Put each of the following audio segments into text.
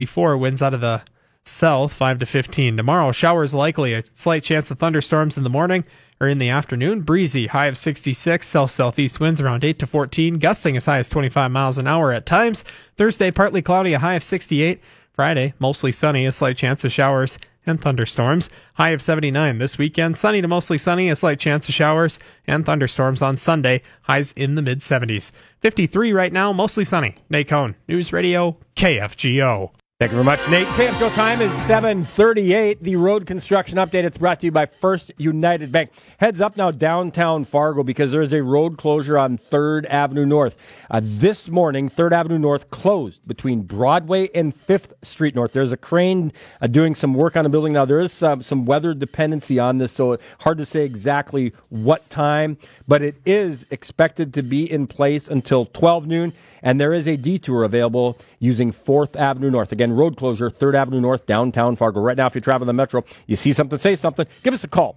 Before winds out of the south 5 to 15. Tomorrow, showers likely. A slight chance of thunderstorms in the morning or in the afternoon. Breezy, high of 66. South-southeast winds around 8 to 14. Gusting as high as 25 miles an hour at times. Thursday, partly cloudy, a high of 68. Friday, mostly sunny, a slight chance of showers and thunderstorms. High of 79 this weekend. Sunny to mostly sunny, a slight chance of showers and thunderstorms on Sunday. Highs in the mid-70s. 53 right now, mostly sunny. Nate Cohn, News Radio, KFGO. Thank you very much, Nate. KFGO time is 7:38. The road construction update. It's brought to you by First United Bank. Heads up now downtown Fargo because there is a road closure on 3rd Avenue North. This morning, 3rd Avenue North closed between Broadway and 5th Street North. There's a crane doing some work on the building. Now, there is some weather dependency on this, so hard to say exactly what time, but it is expected to be in place until 12 noon, and there is a detour available using 4th Avenue North. Again, road closure, 3rd Avenue North, downtown Fargo. Right now, if you travel the Metro, you see something, say something, give us a call.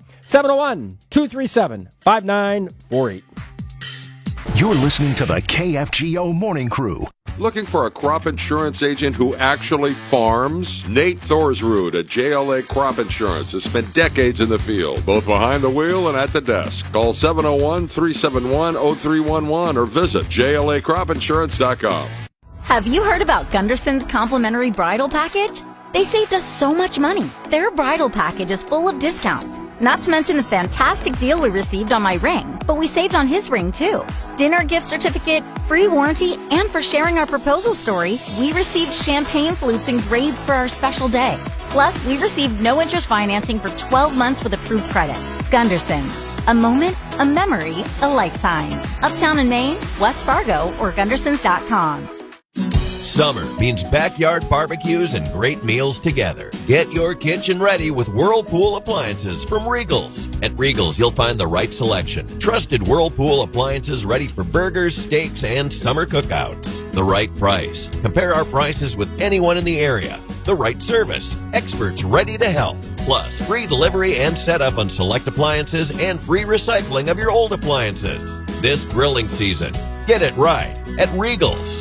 701-237-5948. You're listening to the KFGO Morning Crew. Looking for a crop insurance agent who actually farms? Nate Thorsrud at JLA Crop Insurance has spent decades in the field, both behind the wheel and at the desk. Call 701-371-0311 or visit JLACropInsurance.com. Have you heard about Gunderson's complimentary bridal package? They saved us so much money. Their bridal package is full of discounts. Not to mention the fantastic deal we received on my ring, but we saved on his ring too. Dinner gift certificate, free warranty, and for sharing our proposal story, we received champagne flutes engraved for our special day. Plus, we received no interest financing for 12 months with approved credit. Gunderson's. A moment, a memory, a lifetime. Uptown in Maine, West Fargo, or Gundersons.com. Summer means backyard barbecues and great meals together. Get your kitchen ready with Whirlpool appliances from Regals. At Regals, you'll find the right selection. Trusted Whirlpool appliances ready for burgers, steaks, and summer cookouts. The right price. Compare our prices with anyone in the area. The right service. Experts ready to help. Plus, free delivery and setup on select appliances and free recycling of your old appliances. This grilling season, get it right at Regals.